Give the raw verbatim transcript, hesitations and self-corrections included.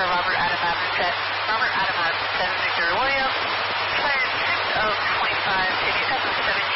Robert Adam Abinset, Robert Adam Abinset, Victor William, flight six oh twenty-five, taking up to seven